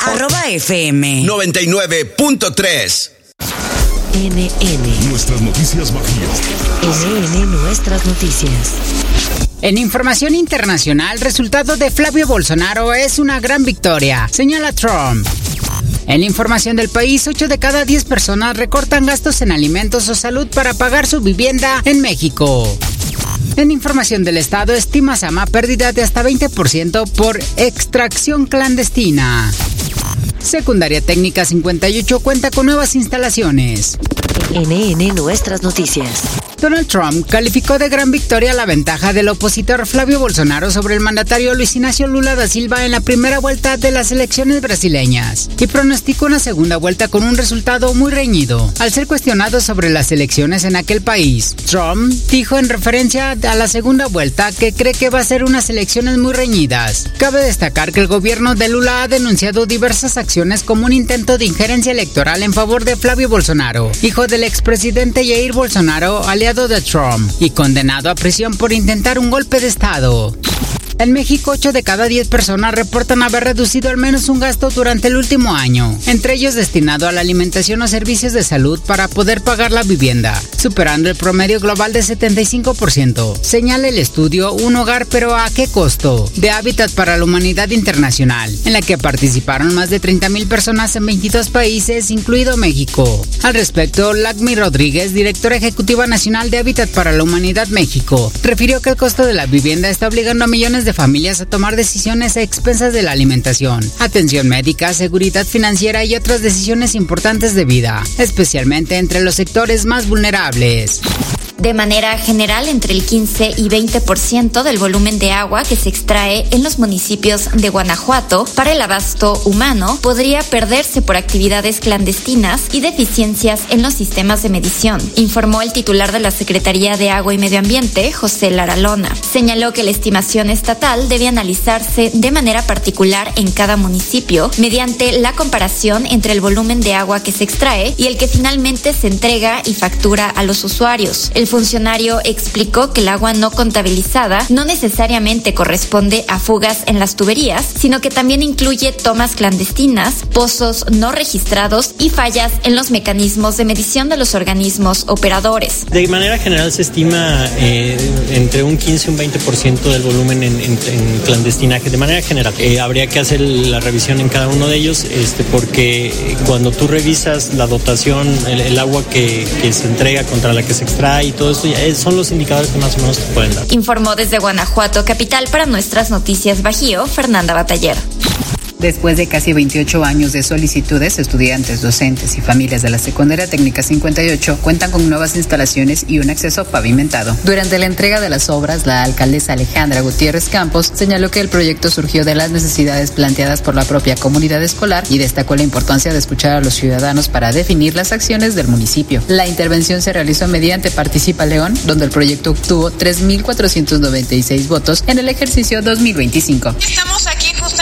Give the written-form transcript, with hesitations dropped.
@FM 99.3. NN. Nuestras noticias bajías. NN Nuestras noticias. En información internacional, el resultado de Flavio Bolsonaro es una gran victoria, señala Trump. En la información del país, 8 de cada 10 personas recortan gastos en alimentos o salud para pagar su vivienda en México. En información del Estado, estima Sama pérdida de hasta 20% por extracción clandestina. Secundaria Técnica 58 cuenta con nuevas instalaciones. NN Nuestras noticias. Donald Trump calificó de gran victoria la ventaja del opositor Flavio Bolsonaro sobre el mandatario Luis Ignacio Lula da Silva en la primera vuelta de las elecciones brasileñas y pronosticó una segunda vuelta con un resultado muy reñido. Al ser cuestionado sobre las elecciones en aquel país, Trump dijo en referencia a la segunda vuelta que cree que va a ser unas elecciones muy reñidas. Cabe destacar que el gobierno de Lula ha denunciado diversas acciones como un intento de injerencia electoral en favor de Flavio Bolsonaro, hijo del expresidente Jair Bolsonaro, aliado de Trump, y condenado a prisión por intentar un golpe de Estado. En México, 8 de cada 10 personas reportan haber reducido al menos un gasto durante el último año, entre ellos destinado a la alimentación o servicios de salud para poder pagar la vivienda, superando el promedio global de 75%. Señala el estudio Un hogar pero ¿a qué costo?, de Hábitat para la Humanidad Internacional, en la que participaron más de 30,000 personas en 22 países, incluido México. Al respecto, Lacmi Rodríguez, directora ejecutiva nacional de Hábitat para la Humanidad México, refirió que el costo de la vivienda está obligando a millones de familias a tomar decisiones a expensas de la alimentación, atención médica, seguridad financiera y otras decisiones importantes de vida, especialmente entre los sectores más vulnerables. De manera general, entre el 15 y 20% del volumen de agua que se extrae en los municipios de Guanajuato para el abasto humano podría perderse por actividades clandestinas y deficiencias en los sistemas de medición, informó el titular de la Secretaría de Agua y Medio Ambiente, José Lara Lona. Señaló que la estimación estatal debe analizarse de manera particular en cada municipio mediante la comparación entre el volumen de agua que se extrae y el que finalmente se entrega y factura a los usuarios. El funcionario explicó que el agua no contabilizada no necesariamente corresponde a fugas en las tuberías, sino que también incluye tomas clandestinas, pozos no registrados y fallas en los mecanismos de medición de los organismos operadores. De manera general se estima entre un 15 y un 20% del volumen en clandestinaje, de manera general. Habría que hacer la revisión en cada uno de ellos, porque cuando tú revisas la dotación, el agua que se entrega contra la que se extrae y todo esto, son los indicadores que más o menos te pueden dar. Informó desde Guanajuato, capital, para Nuestras Noticias Bajío, Fernanda Bataller. Después de casi 28 años de solicitudes, estudiantes, docentes y familias de la Secundaria Técnica 58 cuentan con nuevas instalaciones y un acceso pavimentado. Durante la entrega de las obras, la alcaldesa Alejandra Gutiérrez Campos señaló que el proyecto surgió de las necesidades planteadas por la propia comunidad escolar y destacó la importancia de escuchar a los ciudadanos para definir las acciones del municipio. La intervención se realizó mediante Participa León, donde el proyecto obtuvo 3,496 votos en el ejercicio 2025. Estamos aquí justamente